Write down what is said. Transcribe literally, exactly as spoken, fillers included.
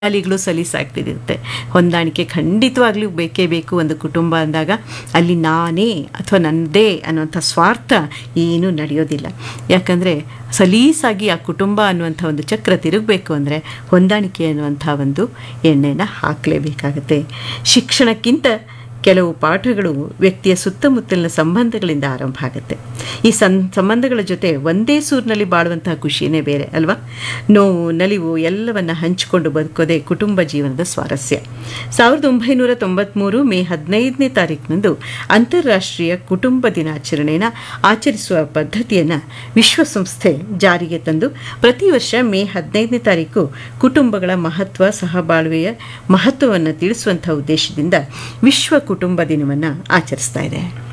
ಅಲಿಗಳು ಸಲೀಸಾಗ್ತಿರುತ್ತೆ. ಹೊಂದಾಣಿಕೆ ಖಂಡಿತವಾಗ್ಲೂ ಬೇಕೇ ಬೇಕು. ಒಂದು ಕುಟುಂಬ ಅಂದಾಗ ಅಲ್ಲಿ ನಾನೇ ಅಥವಾ ನನ್ನದೇ ಅನ್ನುವಂಥ ಸ್ವಾರ್ಥ ಏನೂ ನಡೆಯೋದಿಲ್ಲ. ಯಾಕಂದರೆ ಸಲೀಸಾಗಿ ಆ ಕುಟುಂಬ ಅನ್ನುವಂಥ ಒಂದು ಚಕ್ರ ತಿರುಗಬೇಕು ಅಂದರೆ ಹೊಂದಾಣಿಕೆ ಅನ್ನುವಂಥ ಒಂದು ಎಣ್ಣೆನ ಹಾಕಲೇಬೇಕಾಗತ್ತೆ. ಶಿಕ್ಷಣಕ್ಕಿಂತ ಕೆಲವು ಪಾಠಗಳು ವ್ಯಕ್ತಿಯ ಸುತ್ತಮುತ್ತಲಿನ ಸಂಬಂಧಗಳಿಂದ ಆರಂಭ ಆಗುತ್ತೆ. ಈ ಸಂ ಸಂಬಂಧಗಳ ಜೊತೆ ಒಂದೇ ಸೂರಿನಲ್ಲಿ ಬಾಳುವಂತಹ ಖುಷಿಯೇ ಬೇರೆ ಅಲ್ವಾ. ನೋವು ನಲಿವು ಎಲ್ಲವನ್ನು ಹಂಚಿಕೊಂಡು ಬದುಕೋದೇ ಕುಟುಂಬ ಜೀವನದ ಸ್ವಾರಸ್ಯ. ಸಾವಿರದ ಒಂಬೈನೂರ ತೊಂಬತ್ತ್ಮೂರು ಮೇ ಹದಿನೈದನೇ ತಾರೀಕಿನಂದು ಅಂತಾರಾಷ್ಟ್ರೀಯ ಕುಟುಂಬ ದಿನಾಚರಣೆಯನ್ನು ಆಚರಿಸುವ ಪದ್ಧತಿಯನ್ನು ವಿಶ್ವಸಂಸ್ಥೆ ಜಾರಿಗೆ ತಂದು ಪ್ರತಿ ವರ್ಷ ಮೇ ಹದಿನೈದನೇ ತಾರೀಕು ಕುಟುಂಬಗಳ ಮಹತ್ವ ಸಹಬಾಳ್ವೆಯ ಮಹತ್ವವನ್ನು ತಿಳಿಸುವಂಥ ಉದ್ದೇಶದಿಂದ ವಿಶ್ವ ಕುಟುಂಬ ದಿನವನ್ನು ಆಚರಿಸ್ತಾ ಇದೆ.